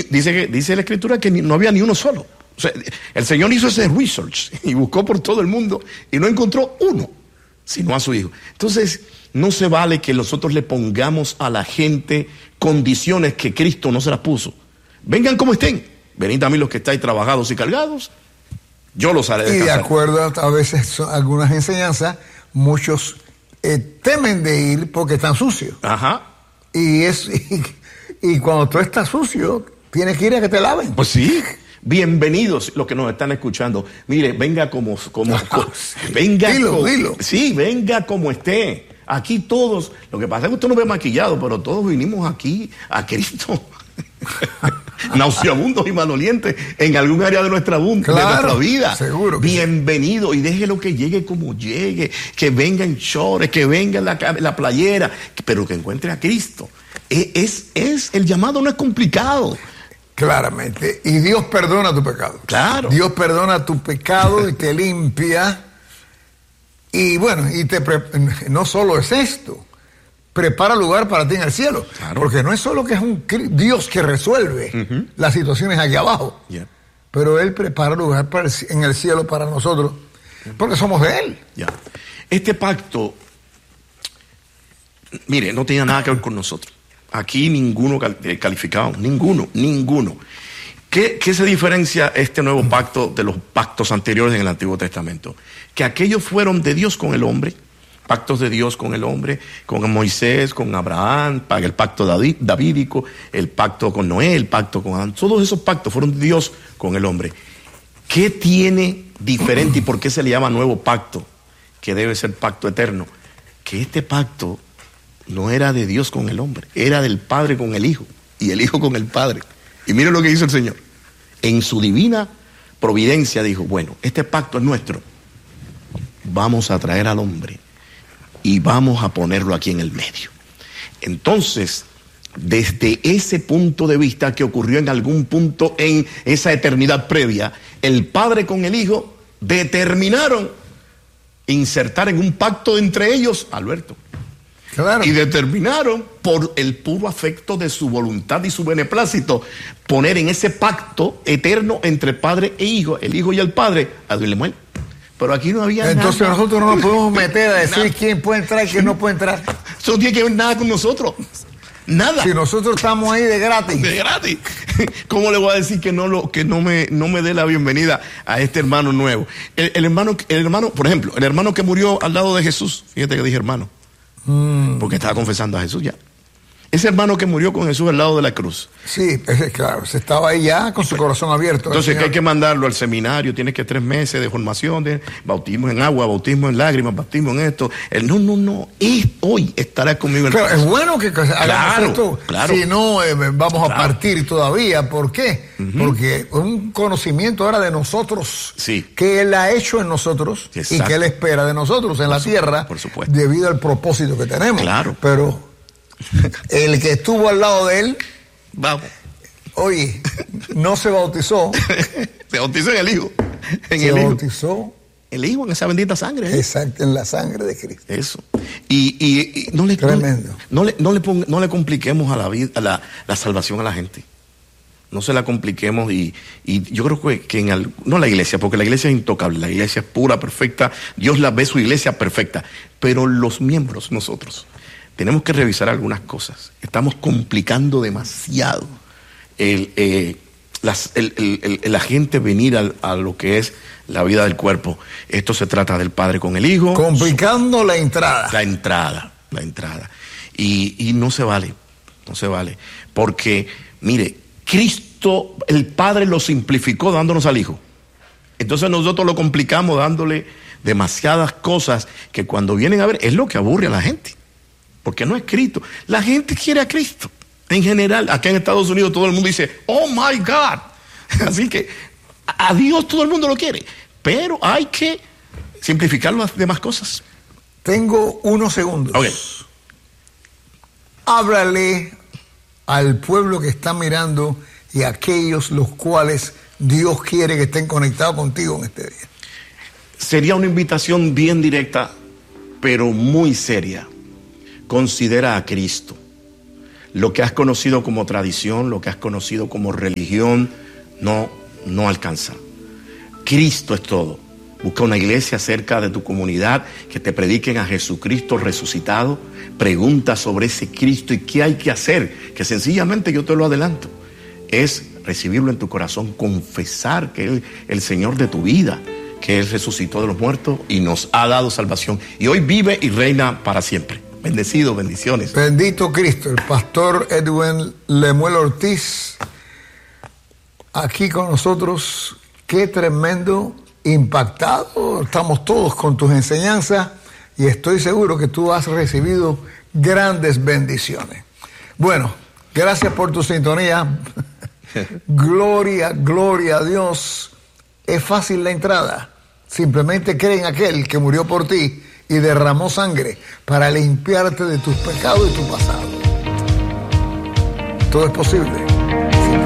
dice la Escritura que no había ni uno solo. O sea, el Señor hizo ese research y buscó por todo el mundo y no encontró uno, sino a su Hijo. Entonces, no se vale que nosotros le pongamos a la gente condiciones que Cristo no se las puso. Vengan como estén. Venid a mí los que estáis trabajados y cargados, yo los haré descansar. Y de acuerdo a veces algunas enseñanzas, muchos temen de ir porque están sucios. Ajá. Y cuando tú estás sucio, tienes que ir a que te laven. Pues sí. Bienvenidos los que nos están escuchando. Mire, venga venga. Dilo. Sí, venga como esté. Aquí todos, lo que pasa es que usted no ve maquillado, pero todos vinimos aquí a Cristo. Nauseabundos y malolientes en algún área de nuestra vida. Seguro. Bienvenido, y déjelo que llegue como llegue, que venga en shorts, que venga en la playera, pero que encuentre a Cristo. El llamado no es complicado. Claramente. Y Dios perdona tu pecado. Claro. Dios perdona tu pecado y te limpia. Y bueno, no solo es esto, prepara lugar para ti en el cielo. Claro. Porque no es solo que es un Dios que resuelve las situaciones aquí abajo, pero Él prepara lugar en el cielo para nosotros, porque somos de Él. Este pacto, mire, no tenía nada que ver con nosotros. Aquí ninguno calificado, ninguno. ¿Qué se diferencia este nuevo pacto de los pactos anteriores en el Antiguo Testamento? Que aquellos fueron de Dios con el hombre, pactos de Dios con el hombre, con Moisés, con Abraham, el pacto davídico, el pacto con Noé, el pacto con Adán. Todos esos pactos fueron de Dios con el hombre. ¿Qué tiene diferente y por qué se le llama nuevo pacto? Que debe ser pacto eterno. Que este pacto no era de Dios con el hombre, era del Padre con el Hijo y el Hijo con el Padre. Y miren lo que hizo el Señor. En su divina providencia dijo, bueno, este pacto es nuestro. Vamos a traer al hombre y vamos a ponerlo aquí en el medio. Entonces, desde ese punto de vista que ocurrió en algún punto en esa eternidad previa, el Padre con el Hijo determinaron insertar en un pacto entre ellos a Alberto. Claro. Y determinaron, por el puro afecto de su voluntad y su beneplácito, poner en ese pacto eterno entre Padre e Hijo, el Hijo y el Padre, a Lemuel. Pero aquí no había Entonces nada. Nosotros no nos podemos meter a decir quién puede entrar y quién no puede entrar. Eso no tiene que ver nada con nosotros. Nada. Si nosotros estamos ahí de gratis. De gratis. ¿Cómo le voy a decir que no me dé la bienvenida a este hermano nuevo? El hermano, por ejemplo, el hermano que murió al lado de Jesús. Fíjate que dije hermano. Porque estaba confesando a Jesús ya. Ese hermano que murió con Jesús al lado de la cruz. Sí, claro, se estaba ahí ya con su corazón abierto. Entonces, que hay que mandarlo al seminario, tiene que 3 meses de formación, de bautismo en agua, bautismo en lágrimas, bautismo en esto. No. Hoy estará conmigo en Claro, el es bueno que hagamos esto. Claro. Si no, vamos a partir todavía. ¿Por qué? Porque un conocimiento ahora de nosotros, que Él ha hecho en nosotros. Exacto. Y que Él espera de nosotros en la tierra, por supuesto, debido al propósito que tenemos. Claro. Pero el que estuvo al lado de Él, vamos, oye, no se bautizó. Se bautizó en el Hijo. Se bautizó el Hijo en esa bendita sangre. Exacto, en la sangre de Cristo. Eso. Y no le, tremendo. No le compliquemos a la vida, la salvación a la gente. No se la compliquemos y yo creo que no la iglesia, porque la iglesia es intocable, la iglesia es pura, perfecta, Dios la ve su iglesia perfecta, pero los miembros, nosotros, tenemos que revisar algunas cosas. Estamos complicando demasiado la gente venir a lo que es la vida del cuerpo. Esto se trata del Padre con el Hijo. Complicando la entrada. La entrada. Y no se vale. Porque, mire, Cristo, el Padre lo simplificó dándonos al Hijo. Entonces nosotros lo complicamos dándole demasiadas cosas que cuando vienen a ver es lo que aburre a la gente. Porque no es Cristo. La gente quiere a Cristo. En general, acá en Estados Unidos todo el mundo dice, oh my God. Así que a Dios todo el mundo lo quiere. Pero hay que simplificar las demás cosas. Tengo unos segundos. Okay. Háblale al pueblo que está mirando y a aquellos los cuales Dios quiere que estén conectados contigo en este día. Sería una invitación bien directa, pero muy seria. Considera a Cristo. Lo que has conocido como tradición, lo que has conocido como religión, no alcanza. Cristo es todo. Busca una iglesia cerca de tu comunidad que te prediquen a Jesucristo resucitado. Pregunta sobre ese Cristo y qué hay que hacer, que sencillamente yo te lo adelanto, es recibirlo en tu corazón, confesar que Él es el Señor de tu vida, que Él resucitó de los muertos y nos ha dado salvación. Y hoy vive y reina para siempre. Bendecido, bendiciones. Bendito Cristo. El pastor Edwin Lemuel Ortiz, aquí con nosotros. Qué tremendo, impactado. Estamos todos con tus enseñanzas y estoy seguro que tú has recibido grandes bendiciones. Bueno, gracias por tu sintonía. Gloria, gloria a Dios. Es fácil la entrada. Simplemente cree en aquel que murió por ti y derramó sangre para limpiarte de tus pecados y tu pasado. Todo es posible.